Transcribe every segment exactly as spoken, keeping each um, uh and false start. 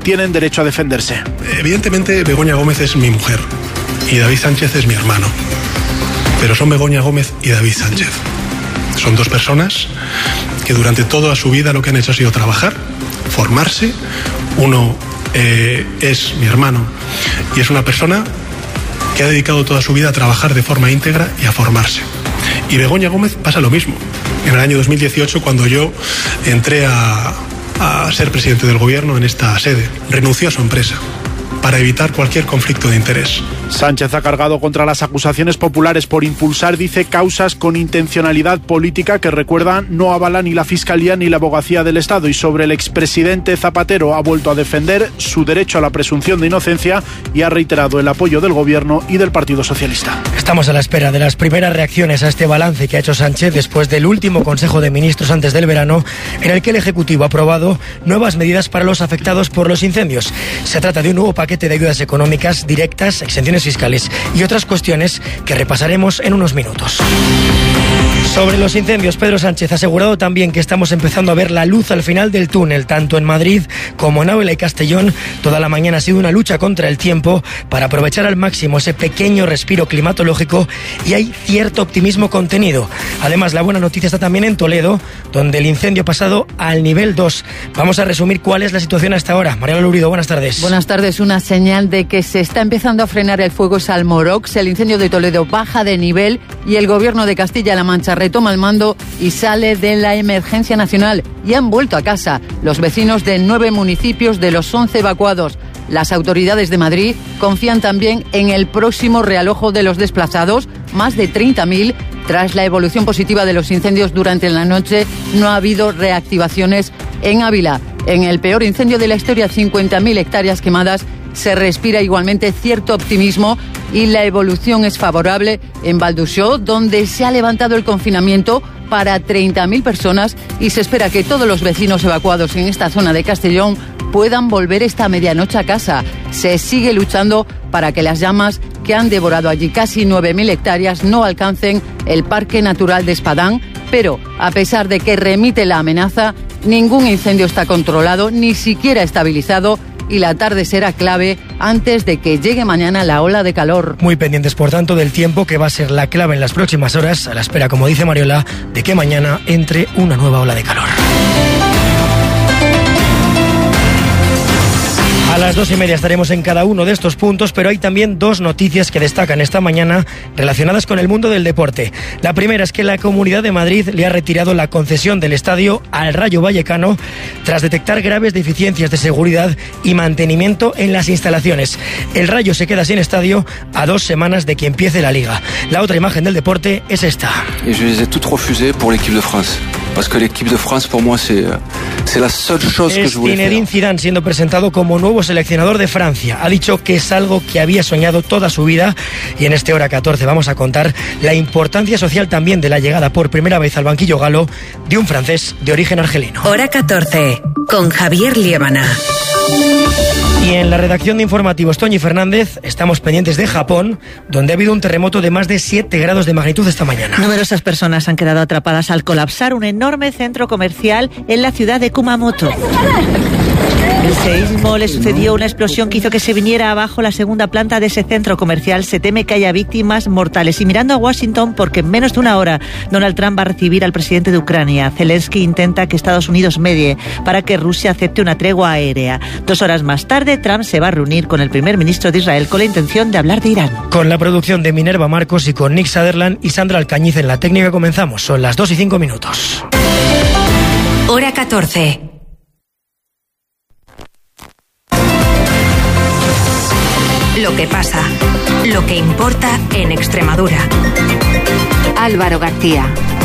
tienen derecho a defenderse. Evidentemente, Begoña Gómez es mi mujer y David Sánchez es mi hermano. Pero son Begoña Gómez y David Sánchez. Son dos personas que durante toda su vida lo que han hecho ha sido trabajar, formarse. Uno eh, es mi hermano y es una persona que ha dedicado toda su vida a trabajar de forma íntegra y a formarse. Y Begoña Gómez pasa lo mismo. En el año dos mil dieciocho, cuando yo entré a, a ser presidente del gobierno en esta sede, renunció a su empresa para evitar cualquier conflicto de interés. Sánchez ha cargado contra las acusaciones populares por impulsar, dice, causas con intencionalidad política que, recuerda, no avala ni la Fiscalía ni la Abogacía del Estado. Y sobre el expresidente Zapatero ha vuelto a defender su derecho a la presunción de inocencia y ha reiterado el apoyo del Gobierno y del Partido Socialista. Estamos a la espera de las primeras reacciones a este balance que ha hecho Sánchez después del último Consejo de Ministros antes del verano, en el que el Ejecutivo ha aprobado nuevas medidas para los afectados por los incendios. Se trata de un nuevo paquete de ayudas económicas directas, exenciones fiscales y otras cuestiones que repasaremos en unos minutos. Sobre los incendios, Pedro Sánchez ha asegurado también que estamos empezando a ver la luz al final del túnel, tanto en Madrid como en Ávila y Castellón. Toda la mañana ha sido una lucha contra el tiempo para aprovechar al máximo ese pequeño respiro climatológico y hay cierto optimismo contenido. Además, la buena noticia está también en Toledo, donde el incendio ha pasado al nivel dos. Vamos a resumir cuál es la situación hasta ahora. Mariela Lurido, buenas tardes. Buenas tardes. Una señal de que se está empezando a frenar el fuego es Almorox. El incendio de Toledo baja de nivel y el Gobierno de Castilla-La Mancha retoma el mando y sale de la emergencia nacional. Y han vuelto a casa los vecinos de nueve municipios de los once evacuados. Las autoridades de Madrid confían también en el próximo realojo de los desplazados, más de treinta mil. Tras la evolución positiva de los incendios durante la noche, no ha habido reactivaciones en Ávila. En el peor incendio de la historia, cincuenta mil hectáreas quemadas, se respira igualmente cierto optimismo y la evolución es favorable en Valduxó, donde se ha levantado el confinamiento para treinta mil personas y se espera que todos los vecinos evacuados en esta zona de Castellón puedan volver esta medianoche a casa. Se sigue luchando para que las llamas que han devorado allí casi nueve mil hectáreas no alcancen el Parque Natural de Espadán, pero a pesar de que remite la amenaza, ningún incendio está controlado, ni siquiera estabilizado, y la tarde será clave antes de que llegue mañana la ola de calor. Muy pendientes, por tanto, del tiempo, que va a ser la clave en las próximas horas, a la espera, como dice Mariola, de que mañana entre una nueva ola de calor. A las dos y media estaremos en cada uno de estos puntos, pero hay también dos noticias que destacan esta mañana relacionadas con el mundo del deporte. La primera es que la Comunidad de Madrid le ha retirado la concesión del estadio al Rayo Vallecano tras detectar graves deficiencias de seguridad y mantenimiento en las instalaciones. El Rayo se queda sin estadio a dos semanas de que empiece la Liga. La otra imagen del deporte es esta. Y yo les he toutes refusées pour l'équipe de France. Parce que l'équipe de France pour moi c'est c'est la seule chose que je voulais faire. Zinedine Zidane siendo presentado como nuevo seleccionador de Francia. Ha dicho que es algo que había soñado toda su vida y en este Hora catorce vamos a contar la importancia social también de la llegada por primera vez al banquillo galo de un francés de origen argelino. Hora catorce con Javier Liébana. Y en la redacción de informativos, Toñi Fernández, estamos pendientes de Japón, donde ha habido un terremoto de más de siete grados de magnitud esta mañana. Numerosas personas han quedado atrapadas al colapsar un enorme centro comercial en la ciudad de Kumamoto. El seísmo le sucedió una explosión que hizo que se viniera abajo la segunda planta de ese centro comercial. Se teme que haya víctimas mortales. Y mirando a Washington, porque en menos de una hora Donald Trump va a recibir al presidente de Ucrania. Zelensky intenta que Estados Unidos medie para que Rusia acepte una tregua aérea. Dos horas más tarde, Trump se va a reunir con el primer ministro de Israel con la intención de hablar de Irán. Con la producción de Minerva Marcos y con Nick Sutherland y Sandra Alcañiz en la técnica comenzamos. Son las dos y cinco minutos. Hora catorce. Lo que pasa, lo que importa en Extremadura. Álvaro García.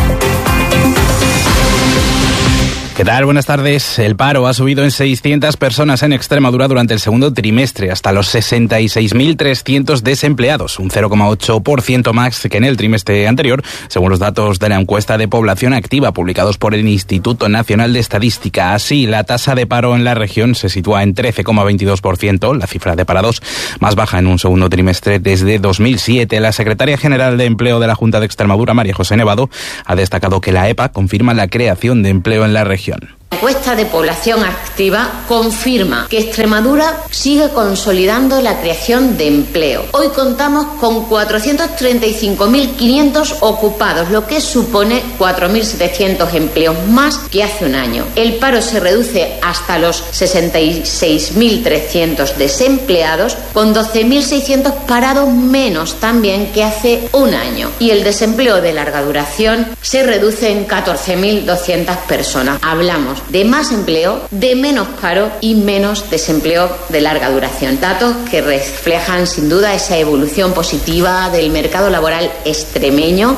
¿Qué tal? Buenas tardes. El paro ha subido en seiscientas personas en Extremadura durante el segundo trimestre, hasta los sesenta y seis mil trescientos desempleados, un cero coma ocho por ciento más que en el trimestre anterior, según los datos de la encuesta de población activa publicados por el Instituto Nacional de Estadística. Así, la tasa de paro en la región se sitúa en trece coma veintidós por ciento, la cifra de parados más baja en un segundo trimestre desde dos mil siete. La secretaria general de Empleo de la Junta de Extremadura, María José Nevado, ha destacado que la E P A confirma la creación de empleo en la región. La encuesta de población activa confirma que Extremadura sigue consolidando la creación de empleo. Hoy contamos con cuatrocientos treinta y cinco mil quinientos ocupados, lo que supone cuatro mil setecientos empleos más que hace un año. El paro se reduce hasta los sesenta y seis mil trescientos desempleados, con doce mil seiscientos parados menos también que hace un año. Y el desempleo de larga duración se reduce en catorce mil doscientas personas. Hablamos de más empleo, de menos paro y menos desempleo de larga duración. Datos que reflejan sin duda esa evolución positiva del mercado laboral extremeño.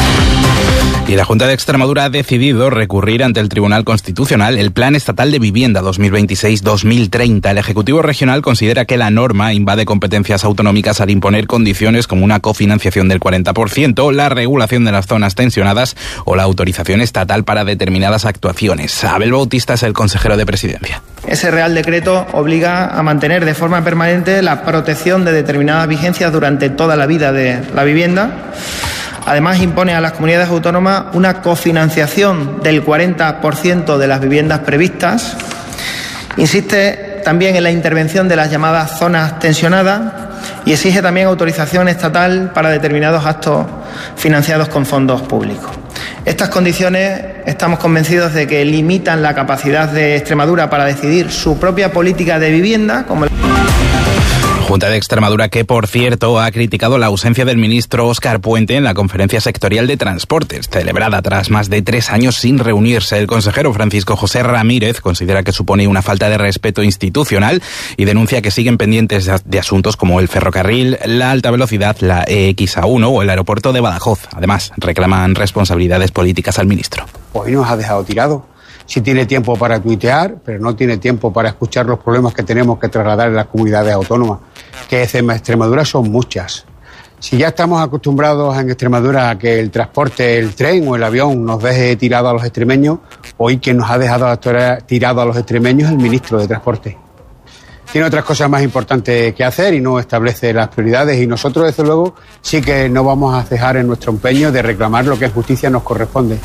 Y la Junta de Extremadura ha decidido recurrir ante el Tribunal Constitucional el Plan Estatal de Vivienda dos mil veintiséis dos mil treinta. El Ejecutivo Regional considera que la norma invade competencias autonómicas al imponer condiciones como una cofinanciación del cuarenta por ciento, la regulación de las zonas tensionadas o la autorización estatal para determinadas actuaciones. Abel Bautista es el consejero de Presidencia. Ese Real Decreto obliga a mantener de forma permanente la protección de determinadas vigencias durante toda la vida de la vivienda. Además, impone a las comunidades autónomas una cofinanciación del cuarenta por ciento de las viviendas previstas. Insiste también en la intervención de las llamadas zonas tensionadas y exige también autorización estatal para determinados actos financiados con fondos públicos. Estas condiciones estamos convencidos de que limitan la capacidad de Extremadura para decidir su propia política de vivienda, como el... Junta de Extremadura que, por cierto, ha criticado la ausencia del ministro Óscar Puente en la Conferencia Sectorial de Transportes, celebrada tras más de tres años sin reunirse. El consejero Francisco José Ramírez considera que supone una falta de respeto institucional y denuncia que siguen pendientes de asuntos como el ferrocarril, la alta velocidad, la E X A uno o el aeropuerto de Badajoz. Además, reclaman responsabilidades políticas al ministro. Hoy nos ha dejado tirados. Sí tiene tiempo para tuitear, pero no tiene tiempo para escuchar los problemas que tenemos que trasladar en las comunidades autónomas, que en Extremadura son muchas. Si ya estamos acostumbrados en Extremadura a que el transporte, el tren o el avión nos deje tirado a los extremeños, hoy quien nos ha dejado tirado a los extremeños es el ministro de Transporte. Tiene otras cosas más importantes que hacer y no establece las prioridades, y nosotros, desde luego, sí que no vamos a cejar en nuestro empeño de reclamar lo que en justicia nos corresponde.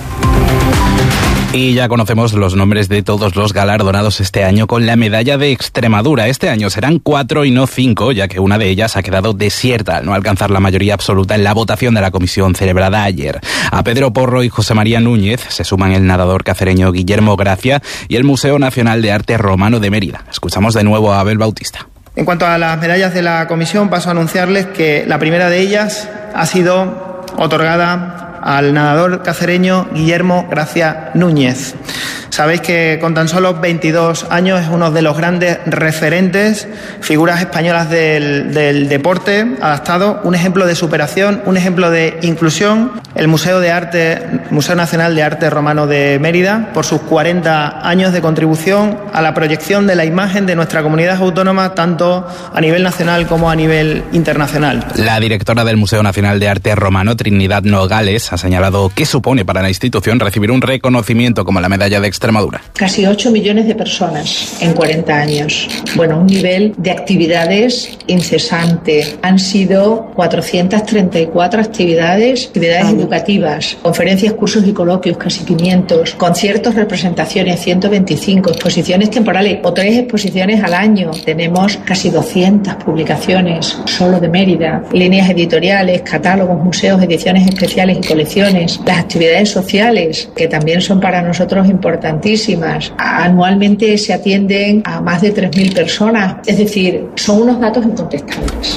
Y ya conocemos los nombres de todos los galardonados este año con la medalla de Extremadura. Este año serán cuatro y no cinco, ya que una de ellas ha quedado desierta al no alcanzar la mayoría absoluta en la votación de la comisión celebrada ayer. A Pedro Porro y José María Núñez se suman el nadador cacereño Guillermo Gracia y el Museo Nacional de Arte Romano de Mérida. Escuchamos de nuevo a Abel Bautista. En cuanto a las medallas de la comisión, paso a anunciarles que la primera de ellas ha sido otorgada al nadador cacereño Guillermo Gracia Núñez. Sabéis que con tan solo veintidós años es uno de los grandes referentes, figuras españolas del, del deporte adaptado, un ejemplo de superación, un ejemplo de inclusión. El Museo de Arte, Museo Nacional de Arte Romano de Mérida, por sus cuarenta años de contribución a la proyección de la imagen de nuestra comunidad autónoma, tanto a nivel nacional como a nivel internacional. La directora del Museo Nacional de Arte Romano, Trinidad Nogales, ha señalado qué supone para la institución recibir un reconocimiento como la medalla de Extremadura. Casi ocho millones de personas en cuarenta años. Bueno, un nivel de actividades incesante. Han sido cuatrocientas treinta y cuatro actividades, actividades ah. educativas, conferencias, cursos y coloquios, casi quinientos, conciertos, representaciones, ciento veinticinco, exposiciones temporales o tres exposiciones al año. Tenemos casi doscientas publicaciones solo de Mérida, líneas editoriales, catálogos, museos, ediciones especiales y colecciones, las actividades sociales, que también son para nosotros importantísimas. Anualmente se atienden a más de tres mil personas, es decir, son unos datos incontestables.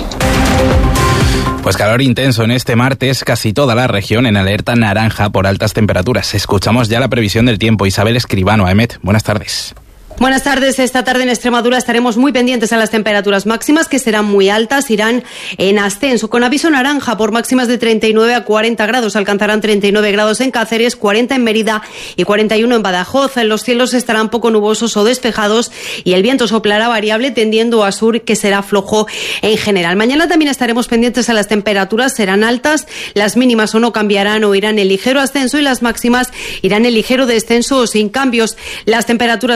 Pues calor intenso en este martes, casi toda la región en alerta naranja por altas temperaturas. Escuchamos ya la previsión del tiempo. Isabel Escribano, Aemet, buenas tardes. Buenas tardes. Esta tarde en Extremadura estaremos muy pendientes a las temperaturas máximas, que serán muy altas, irán en ascenso, con aviso naranja por máximas de treinta y nueve a cuarenta grados. Alcanzarán treinta y nueve grados en Cáceres, cuarenta en Mérida y cuarenta y uno en Badajoz. Los cielos estarán poco nubosos o despejados y el viento soplará variable tendiendo a sur, que será flojo en general. Mañana también estaremos pendientes a las temperaturas, serán altas, las mínimas o no cambiarán o irán en ligero ascenso y las máximas irán en ligero descenso o sin cambios. Las temperaturas nocturnas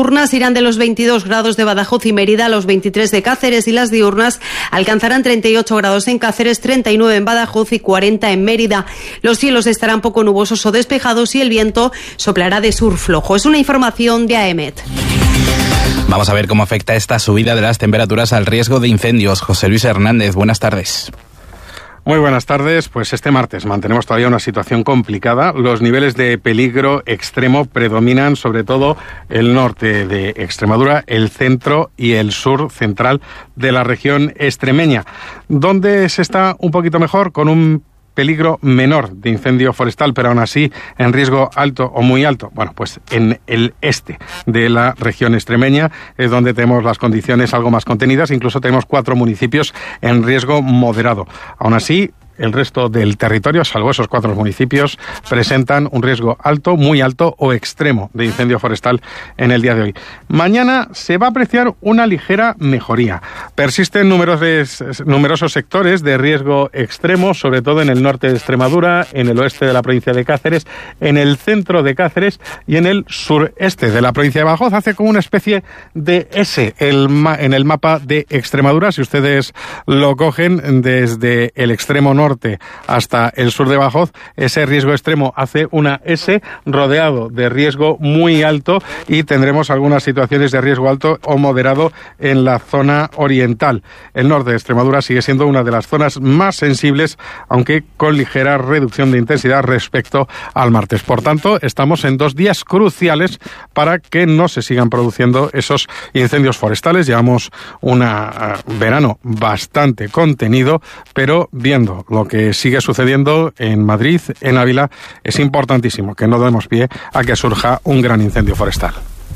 nocturnas irán de los veintidós grados de Badajoz y Mérida a los veintitrés de Cáceres, y las diurnas alcanzarán treinta y ocho grados en Cáceres, treinta y nueve en Badajoz y cuarenta en Mérida. Los cielos estarán poco nubosos o despejados y el viento soplará de sur flojo. Es una información de A E M E T. Vamos a ver cómo afecta esta subida de las temperaturas al riesgo de incendios. José Luis Hernández, buenas tardes. Muy buenas tardes. Pues este martes mantenemos todavía una situación complicada. Los niveles de peligro extremo predominan sobre todo el norte de Extremadura, el centro y el sur central de la región extremeña, donde se está un poquito mejor, con un peligro menor de incendio forestal, pero aún así en riesgo alto o muy alto. Bueno, pues en el este de la región extremeña es donde tenemos las condiciones algo más contenidas. Incluso tenemos cuatro municipios en riesgo moderado. Aún así, el resto del territorio, salvo esos cuatro municipios, presentan un riesgo alto, muy alto o extremo de incendio forestal en el día de hoy. Mañana se va a apreciar una ligera mejoría. Persisten numerosos, numerosos sectores de riesgo extremo, sobre todo en el norte de Extremadura, en el oeste de la provincia de Cáceres, en el centro de Cáceres y en el sureste de la provincia de Badajoz. Hace como una especie de S el ma- en el mapa de Extremadura. Si ustedes lo cogen desde el extremo norte norte hasta el sur de Badajoz, ese riesgo extremo hace una S rodeado de riesgo muy alto, y tendremos algunas situaciones de riesgo alto o moderado en la zona oriental. El norte de Extremadura sigue siendo una de las zonas más sensibles, aunque con ligera reducción de intensidad respecto al martes. Por tanto, estamos en dos días cruciales para que no se sigan produciendo esos incendios forestales. Llevamos un uh, verano bastante contenido, pero viendo lo que sigue sucediendo en Madrid, en Ávila, es importantísimo que no demos pie a que surja un gran incendio forestal.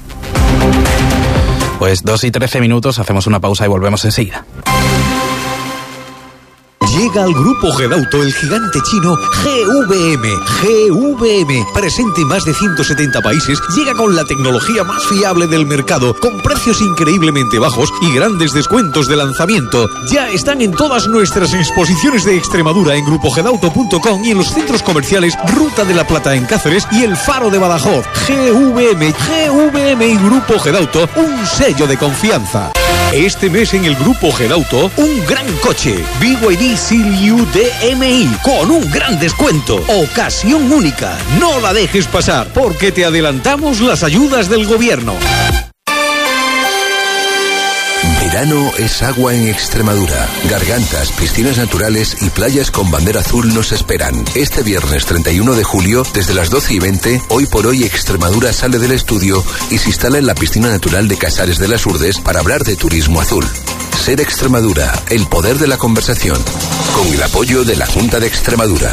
Pues dos y trece minutos, hacemos una pausa y volvemos enseguida. Llega al grupo Gedauto el gigante chino G V M. G V M, presente en más de ciento setenta países, llega con la tecnología más fiable del mercado, con precios increíblemente bajos y grandes descuentos de lanzamiento. Ya están en todas nuestras exposiciones de Extremadura en grupo gedauto punto com y en los centros comerciales Ruta de la Plata en Cáceres y El Faro de Badajoz. G V M, G V M y Grupo Gedauto, un sello de confianza. Este mes en el Grupo Gedauto, un gran coche, B Y D Seal U D M I, con un gran descuento. Ocasión única, no la dejes pasar, porque te adelantamos las ayudas del gobierno. Verano es agua en Extremadura. Gargantas, piscinas naturales y playas con bandera azul nos esperan. Este viernes treinta y uno de julio, desde las doce y veinte, Hoy por Hoy Extremadura sale del estudio y se instala en la piscina natural de Casares de las Urdes para hablar de turismo azul. Ser Extremadura, el poder de la conversación. Con el apoyo de la Junta de Extremadura.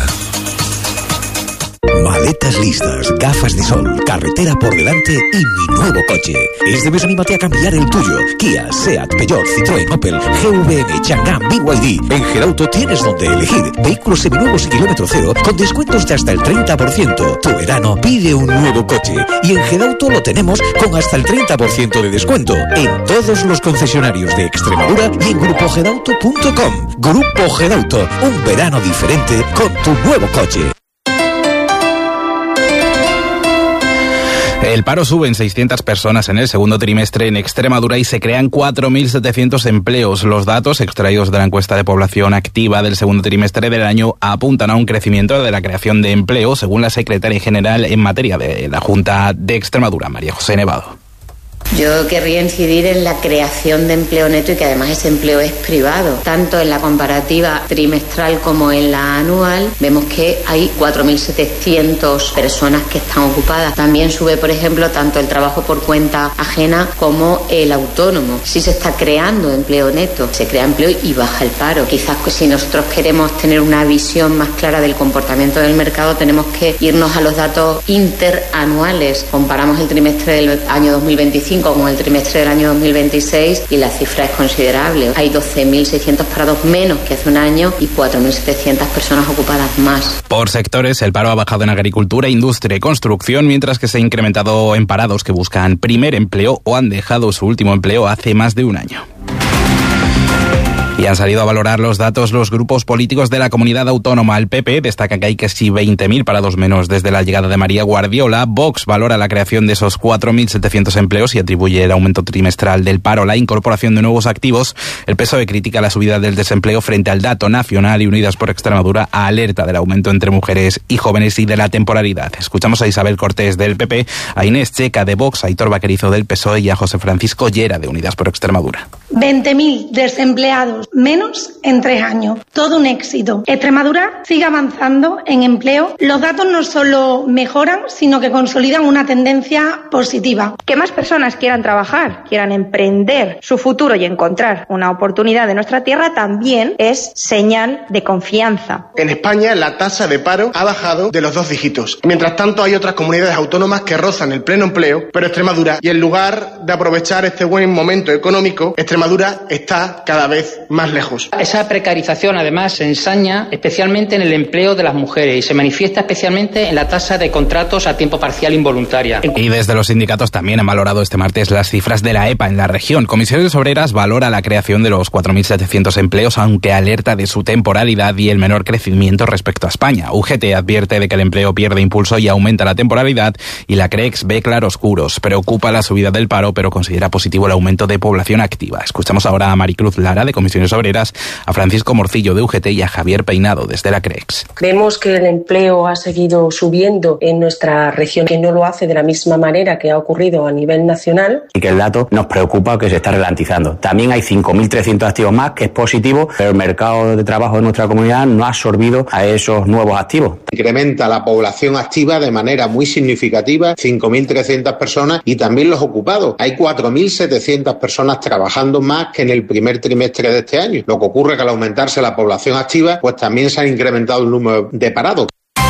Maletas listas, gafas de sol, carretera por delante y mi nuevo coche. Este mes anímate a cambiar el tuyo. Kia, Seat, Peugeot, Citroën, Opel, G V M, Chang'an, B Y D. En Gedauto tienes donde elegir. Vehículos seminuevos y kilómetro cero con descuentos de hasta el treinta por ciento. Tu verano pide un nuevo coche. Y en Gedauto lo tenemos con hasta el treinta por ciento de descuento en todos los concesionarios de Extremadura y en grupo gedauto punto com. Grupo Gedauto, un verano diferente con tu nuevo coche. El paro sube en seiscientas personas en el segundo trimestre en Extremadura y se crean cuatro mil setecientos empleos. Los datos extraídos de la encuesta de población activa del segundo trimestre del año apuntan a un crecimiento de la creación de empleo, según la secretaria general en materia de la Junta de Extremadura, María José Nevado. Yo querría incidir en la creación de empleo neto y que además ese empleo es privado. Tanto en la comparativa trimestral como en la anual vemos que hay cuatro mil setecientas personas que están ocupadas. También sube, por ejemplo, tanto el trabajo por cuenta ajena como el autónomo. Sí se está creando empleo neto, se crea empleo y baja el paro. Quizás si nosotros queremos tener una visión más clara del comportamiento del mercado tenemos que irnos a los datos interanuales. Comparamos el trimestre del año dos mil veinticinco con el trimestre del año dos mil veintiséis y la cifra es considerable. Hay doce mil seiscientos parados menos que hace un año y cuatro mil setecientas personas ocupadas más. Por sectores, el paro ha bajado en agricultura, industria y construcción, mientras que se ha incrementado en parados que buscan primer empleo o han dejado su último empleo hace más de un año. Y han salido a valorar los datos los grupos políticos de la comunidad autónoma. El P P destaca que hay casi veinte mil parados menos desde la llegada de María Guardiola. Vox valora la creación de esos cuatro mil setecientos empleos y atribuye el aumento trimestral del paro a la incorporación de nuevos activos. El P S O E critica la subida del desempleo frente al dato nacional y Unidas por Extremadura alerta del aumento entre mujeres y jóvenes y de la temporalidad. Escuchamos a Isabel Cortés del P P, a Inés Checa de Vox, a Aitor Vaquerizo del P S O E y a José Francisco Llera de Unidas por Extremadura. veinte mil desempleados menos en tres años. Todo un éxito. Extremadura sigue avanzando en empleo. Los datos no solo mejoran, sino que consolidan una tendencia positiva. Que más personas quieran trabajar, quieran emprender su futuro y encontrar una oportunidad en nuestra tierra también es señal de confianza. En España la tasa de paro ha bajado de los dos dígitos. Mientras tanto hay otras comunidades autónomas que rozan el pleno empleo, pero Extremadura, y en lugar de aprovechar este buen momento económico, Extremadura está cada vez más lejos. Esa precarización además se ensaña especialmente en el empleo de las mujeres y se manifiesta especialmente en la tasa de contratos a tiempo parcial involuntaria. Y desde los sindicatos también han valorado este martes las cifras de la E P A en la región. Comisiones Obreras valora la creación de los cuatro mil setecientos empleos, aunque alerta de su temporalidad y el menor crecimiento respecto a España. U G T advierte de que el empleo pierde impulso y aumenta la temporalidad, y la CREEX ve claroscuros. Preocupa la subida del paro, pero considera positivo el aumento de población activa. Escuchamos ahora a Maricruz Lara de Comisiones Obreras, a Francisco Morcillo de U G T y a Javier Peinado desde la CREEX. Vemos que el empleo ha seguido subiendo en nuestra región, que no lo hace de la misma manera que ha ocurrido a nivel nacional. Y que el dato nos preocupa, que se está ralentizando. También hay cinco mil trescientos activos más, que es positivo, pero el mercado de trabajo de nuestra comunidad no ha absorbido a esos nuevos activos. Incrementa la población activa de manera muy significativa, cinco mil trescientas personas, y también los ocupados. Hay cuatro mil setecientas personas trabajando más que en el primer trimestre de este año. Lo que ocurre es que al aumentarse la población activa, pues también se ha incrementado el número de parados.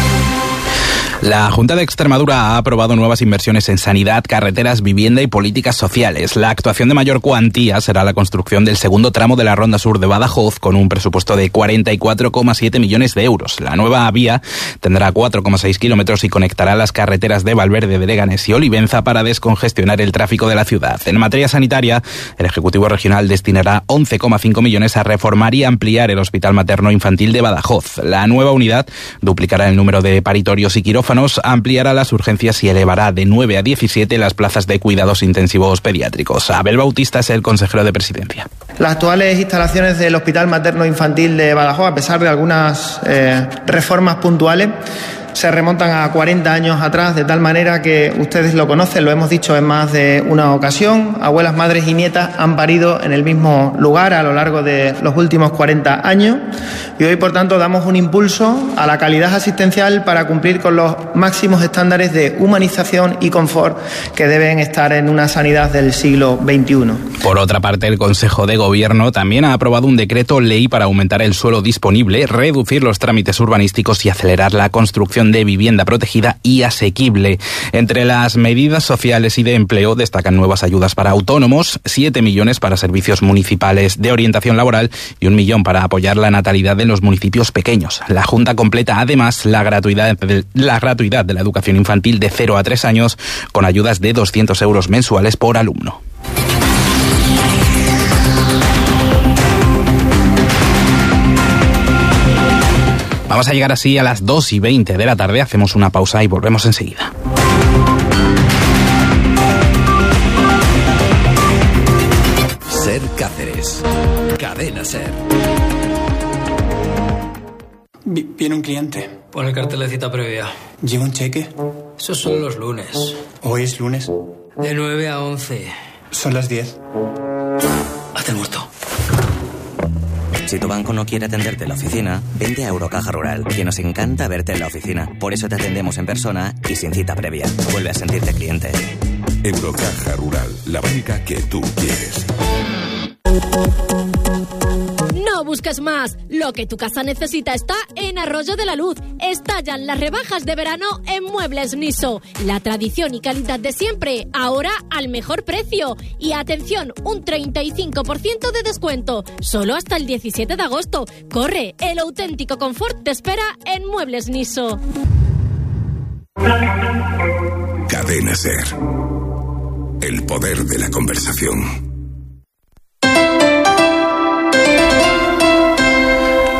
La Junta de Extremadura ha aprobado nuevas inversiones en sanidad, carreteras, vivienda y políticas sociales. La actuación de mayor cuantía será la construcción del segundo tramo de la Ronda Sur de Badajoz, con un presupuesto de cuarenta y cuatro coma siete millones de euros. La nueva vía tendrá cuatro coma seis kilómetros y conectará las carreteras de Valverde de Leganés y Olivenza para descongestionar el tráfico de la ciudad. En materia sanitaria, el Ejecutivo Regional destinará once coma cinco millones a reformar y ampliar el Hospital Materno Infantil de Badajoz. La nueva unidad duplicará el número de paritorios y quirófanos, ampliará las urgencias y elevará de nueve a diecisiete las plazas de cuidados intensivos pediátricos. Abel Bautista es el consejero de Presidencia. Las actuales instalaciones del Hospital Materno Infantil de Badajoz, a pesar de algunas eh, reformas puntuales, se remontan a cuarenta años atrás, de tal manera que ustedes lo conocen, lo hemos dicho en más de una ocasión, abuelas, madres y nietas han parido en el mismo lugar a lo largo de los últimos cuarenta años, y hoy, por tanto, damos un impulso a la calidad asistencial para cumplir con los máximos estándares de humanización y confort que deben estar en una sanidad del siglo veintiuno. Por otra parte, el Consejo de Gobierno también ha aprobado un decreto ley para aumentar el suelo disponible, reducir los trámites urbanísticos y acelerar la construcción de vivienda protegida y asequible. Entre las medidas sociales y de empleo destacan nuevas ayudas para autónomos, siete millones para servicios municipales de orientación laboral y un millón para apoyar la natalidad en los municipios pequeños. La Junta completa además la gratuidad de la, gratuidad de la educación infantil de cero a tres años con ayudas de doscientos euros mensuales por alumno. Vamos a llegar así a las dos y veinte de la tarde, hacemos una pausa y volvemos enseguida. Ser Cáceres. Cadena Ser. Viene un cliente. Pon el cartel de cita previa. ¿Lleva un cheque? Esos son los lunes. ¿Hoy es lunes? De nueve a once. Son las diez. Hazte el muerto. Si tu banco no quiere atenderte en la oficina, vente a Eurocaja Rural, que nos encanta verte en la oficina. Por eso te atendemos en persona y sin cita previa. Vuelve a sentirte cliente. Eurocaja Rural, la banca que tú quieres. No busques más. Lo que tu casa necesita está en Arroyo de la Luz. Estallan las rebajas de verano en Muebles Niso. La tradición y calidad de siempre, ahora al mejor precio. Y atención, un treinta y cinco por ciento de descuento. Solo hasta el diecisiete de agosto. Corre, el auténtico confort te espera en Muebles Niso. Cadena Ser. El poder de la conversación.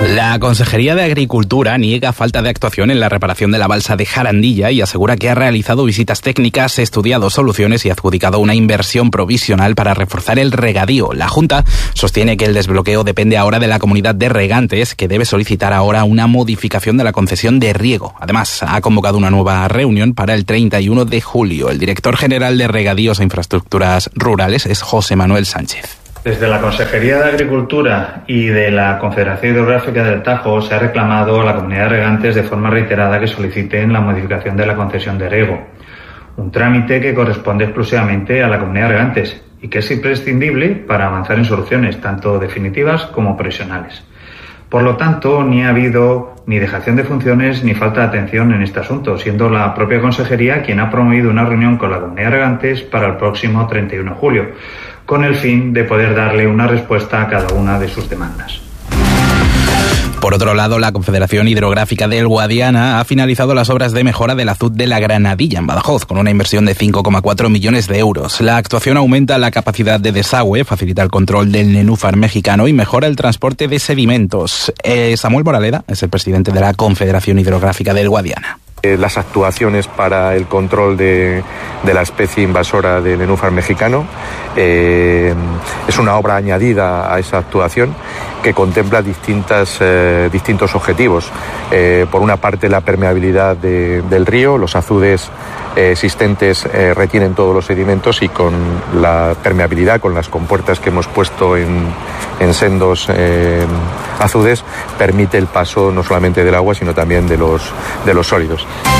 La Consejería de Agricultura niega falta de actuación en la reparación de la balsa de Jarandilla y asegura que ha realizado visitas técnicas, estudiado soluciones y adjudicado una inversión provisional para reforzar el regadío. La Junta sostiene que el desbloqueo depende ahora de la comunidad de regantes, que debe solicitar ahora una modificación de la concesión de riego. Además, ha convocado una nueva reunión para el treinta y uno de julio. El director general de Regadíos e Infraestructuras Rurales es José Manuel Sánchez. Desde la Consejería de Agricultura y de la Confederación Hidrográfica del Tajo se ha reclamado a la comunidad de regantes de forma reiterada que soliciten la modificación de la concesión de riego, un trámite que corresponde exclusivamente a la comunidad de regantes y que es imprescindible para avanzar en soluciones tanto definitivas como provisionales. Por lo tanto, ni ha habido ni dejación de funciones ni falta de atención en este asunto, siendo la propia Consejería quien ha promovido una reunión con la comunidad de regantes para el próximo treinta y uno de julio, con el fin de poder darle una respuesta a cada una de sus demandas. Por otro lado, la Confederación Hidrográfica del Guadiana ha finalizado las obras de mejora del azud de la Granadilla en Badajoz, con una inversión de cinco coma cuatro millones de euros. La actuación aumenta la capacidad de desagüe, facilita el control del nenúfar mexicano y mejora el transporte de sedimentos. Eh, Samuel Moraleda es el presidente de la Confederación Hidrográfica del Guadiana. Las actuaciones para el control de, de la especie invasora de nenúfar mexicano eh, es una obra añadida a esa actuación que contempla distintas, eh, distintos objetivos. Eh, por una parte, la permeabilidad de, del río, los azudes eh, existentes eh, retienen todos los sedimentos y con la permeabilidad, con las compuertas que hemos puesto en, en sendos eh, azudes, permite el paso no solamente del agua, sino también de los, de los sólidos.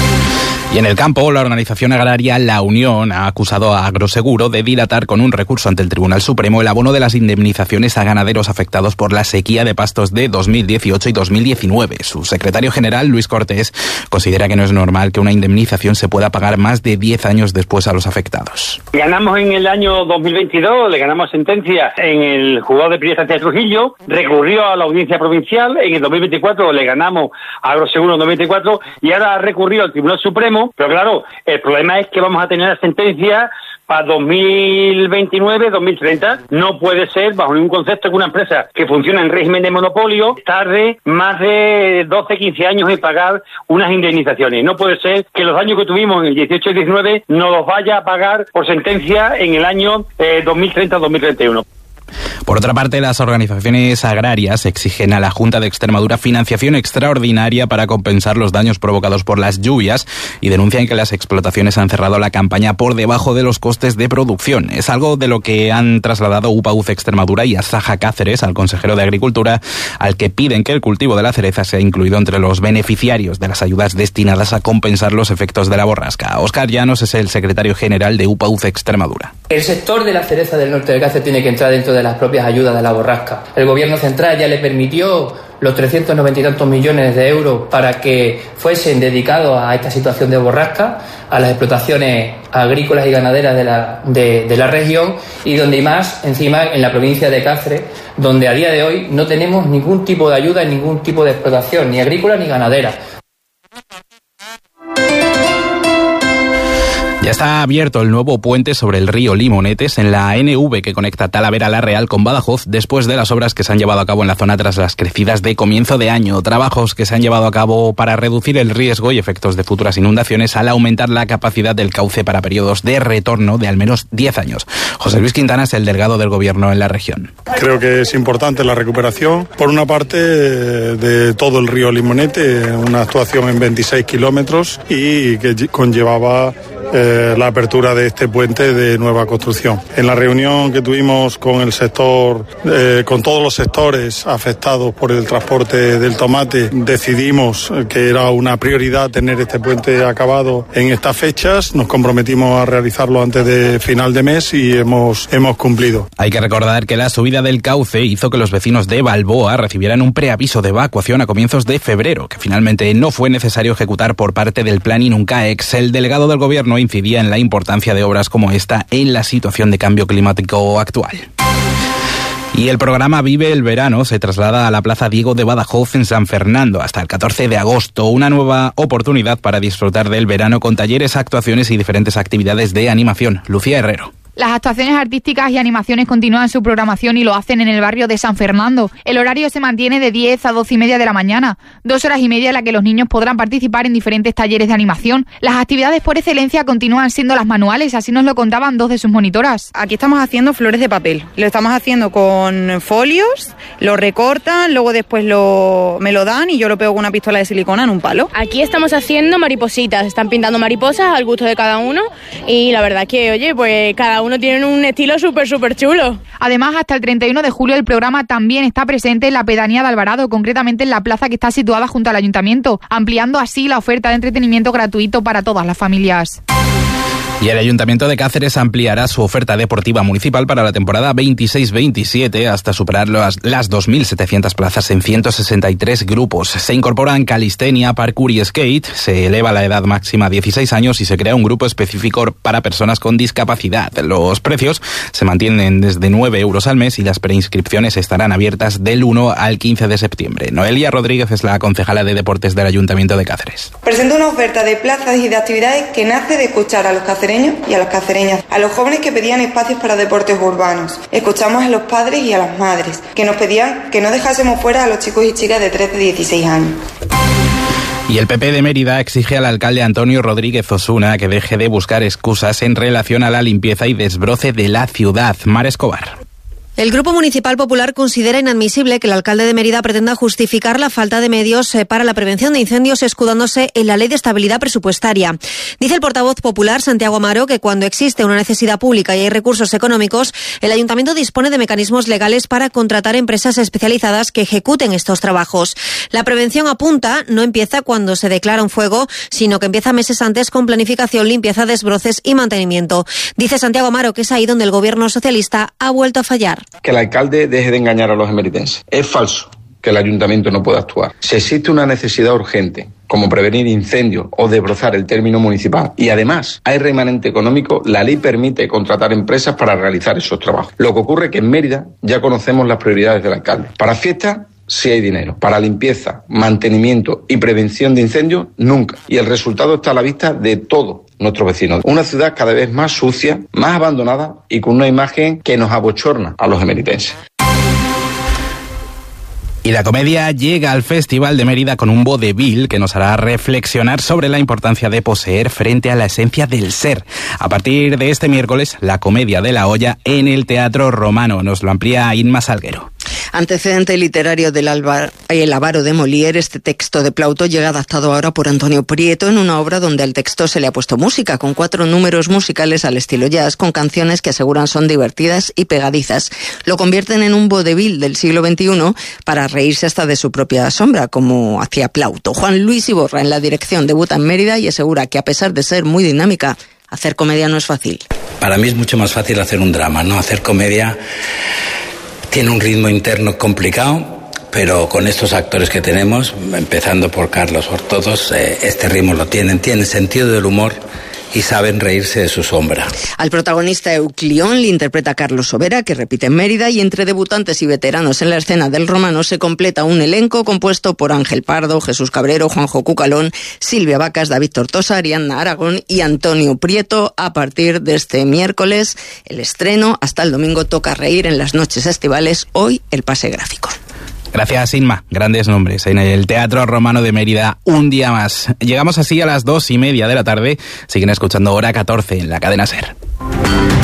Y en el campo, la organización agraria La Unión ha acusado a Agroseguro de dilatar con un recurso ante el Tribunal Supremo el abono de las indemnizaciones a ganaderos afectados por la sequía de pastos de dos mil dieciocho y dos mil diecinueve. Su secretario general, Luis Cortés, considera que no es normal que una indemnización se pueda pagar más de diez años después a los afectados. Ganamos en el año dos mil veintidós, le ganamos sentencia en el juzgado de primera instancia de Trujillo, recurrió a la audiencia provincial, en el dos mil veinticuatro le ganamos a Agroseguro en dos mil veinticuatro y ahora ha recurrido al Tribunal Supremo. Pero claro, el problema es que vamos a tener la sentencia para dos mil veintinueve dos mil treinta. No puede ser, bajo ningún concepto, que una empresa que funciona en régimen de monopolio tarde más de doce quince años en pagar unas indemnizaciones. No puede ser que los daños que tuvimos en el dieciocho y diecinueve nos los vaya a pagar por sentencia en el año eh, dos mil treinta dos mil treinta y uno. Por otra parte, las organizaciones agrarias exigen a la Junta de Extremadura financiación extraordinaria para compensar los daños provocados por las lluvias y denuncian que las explotaciones han cerrado la campaña por debajo de los costes de producción. Es algo de lo que han trasladado U P A U C Extremadura y Asaja Cáceres al consejero de Agricultura, al que piden que el cultivo de la cereza sea incluido entre los beneficiarios de las ayudas destinadas a compensar los efectos de la borrasca. Óscar Llanos es el secretario general de U P A U C Extremadura. El sector de la cereza del norte de Cáceres tiene que entrar dentro de las propias ayudas de la borrasca. El gobierno central ya le permitió los trescientos noventa y tantos millones de euros para que fuesen dedicados a esta situación de borrasca, a las explotaciones agrícolas y ganaderas de la, de, de la región, y donde más encima en la provincia de Cáceres, donde a día de hoy no tenemos ningún tipo de ayuda en ningún tipo de explotación, ni agrícola ni ganadera. Ya está abierto el nuevo puente sobre el río Limonetes en la N V que conecta Talavera la Real con Badajoz, después de las obras que se han llevado a cabo en la zona tras las crecidas de comienzo de año. Trabajos que se han llevado a cabo para reducir el riesgo y efectos de futuras inundaciones al aumentar la capacidad del cauce para periodos de retorno de al menos diez años. José Luis Quintana es el delegado del Gobierno en la región. Creo que es importante la recuperación, por una parte, de todo el río Limonete, una actuación en veintiséis kilómetros y que conllevaba Eh, la apertura de este puente de nueva construcción. En la reunión que tuvimos con el sector, eh, con todos los sectores afectados por el transporte del tomate, decidimos que era una prioridad tener este puente acabado en estas fechas. Nos comprometimos a realizarlo antes de final de mes y hemos, hemos cumplido. Hay que recordar que la subida del cauce hizo que los vecinos de Balboa recibieran un preaviso de evacuación a comienzos de febrero, que finalmente no fue necesario ejecutar por parte del Plan Inuncaex. El delegado del Gobierno incidía en la importancia de obras como esta en la situación de cambio climático actual. Y el programa Vive el Verano se traslada a la Plaza Diego de Badajoz en San Fernando hasta el catorce de agosto, una nueva oportunidad para disfrutar del verano con talleres, actuaciones y diferentes actividades de animación. Lucía Herrero. Las actuaciones artísticas y animaciones continúan su programación y lo hacen en el barrio de San Fernando. El horario se mantiene de diez a doce y media de la mañana, dos horas y media en la que los niños podrán participar en diferentes talleres de animación. Las actividades por excelencia continúan siendo las manuales, así nos lo contaban dos de sus monitoras. Aquí estamos haciendo flores de papel, lo estamos haciendo con folios, lo recortan, luego después lo, me lo dan y yo lo pego con una pistola de silicona en un palo. Aquí estamos haciendo maripositas, están pintando mariposas al gusto de cada uno y la verdad es que, oye, pues cada uno tiene un estilo súper, súper chulo. Además, hasta el treinta y uno de julio el programa también está presente en la pedanía de Alvarado, concretamente en la plaza que está situada junto al ayuntamiento, ampliando así la oferta de entretenimiento gratuito para todas las familias. Y el Ayuntamiento de Cáceres ampliará su oferta deportiva municipal para la temporada veintiséis veintisiete hasta superar las, las dos mil setecientas plazas en ciento sesenta y tres grupos. Se incorporan calistenia, parkour y skate, se eleva la edad máxima a dieciséis años y se crea un grupo específico para personas con discapacidad. Los precios se mantienen desde nueve euros al mes y las preinscripciones estarán abiertas del uno al quince de septiembre. Noelia Rodríguez es la concejala de Deportes del Ayuntamiento de Cáceres. Presenta una oferta de plazas y de actividades que nace de escuchar a los cacereños y a las cacereñas, a los jóvenes que pedían espacios para deportes urbanos. Escuchamos a los padres y a las madres, que nos pedían que no dejásemos fuera a los chicos y chicas de trece a dieciséis años. Y el P P de Mérida exige al alcalde Antonio Rodríguez Osuna que deje de buscar excusas en relación a la limpieza y desbroce de la ciudad. Mar Escobar. El Grupo Municipal Popular considera inadmisible que el alcalde de Mérida pretenda justificar la falta de medios para la prevención de incendios escudándose en la Ley de Estabilidad Presupuestaria. Dice el portavoz popular Santiago Amaro que cuando existe una necesidad pública y hay recursos económicos, el ayuntamiento dispone de mecanismos legales para contratar empresas especializadas que ejecuten estos trabajos. La prevención, apunta, no empieza cuando se declara un fuego, sino que empieza meses antes con planificación, limpieza, desbroces y mantenimiento. Dice Santiago Amaro que es ahí donde el gobierno socialista ha vuelto a fallar. Que el alcalde deje de engañar a los emeritenses. Es falso que el ayuntamiento no pueda actuar. Si existe una necesidad urgente, como prevenir incendios o desbrozar el término municipal, y además hay remanente económico, la ley permite contratar empresas para realizar esos trabajos. Lo que ocurre es que en Mérida ya conocemos las prioridades del alcalde. Para fiestas, sí hay dinero. Para limpieza, mantenimiento y prevención de incendios, nunca. Y el resultado está a la vista de todos nuestros vecinos. Una ciudad cada vez más sucia, más abandonada y con una imagen que nos abochorna a los emeritenses. Y la comedia llega al Festival de Mérida con un vodevil que nos hará reflexionar sobre la importancia de poseer frente a la esencia del ser. A partir de este miércoles, la comedia de la olla en el Teatro Romano. Nos lo amplía Inma Salguero. Antecedente literario del Alvar, El avaro de Molière, este texto de Plauto llega adaptado ahora por Antonio Prieto en una obra donde al texto se le ha puesto música, con cuatro números musicales al estilo jazz, con canciones que aseguran son divertidas y pegadizas. Lo convierten en un vodevil del siglo veintiuno para reírse hasta de su propia sombra, como hacía Plauto. Juan Luis Iborra en la dirección debuta en Mérida y asegura que a pesar de ser muy dinámica, hacer comedia no es fácil. Para mí es mucho más fácil hacer un drama, ¿no? Hacer comedia tiene un ritmo interno complicado, pero con estos actores que tenemos, empezando por Carlos Ortodos, eh, este ritmo lo tienen, tienen sentido del humor y saben reírse de su sombra. Al protagonista Euclión le interpreta Carlos Sobera, que repite en Mérida, y entre debutantes y veteranos en la escena del Romano se completa un elenco compuesto por Ángel Pardo, Jesús Cabrero, Juanjo Cucalón, Silvia Vacas, David Tortosa, Ariadna Aragón y Antonio Prieto. A partir de este miércoles, el estreno, hasta el domingo toca reír en las noches estivales, hoy el pase gráfico. Gracias, Inma. Grandes nombres en el Teatro Romano de Mérida, un día más. Llegamos así a las dos y media de la tarde. Siguen escuchando Hora catorce en la cadena SER.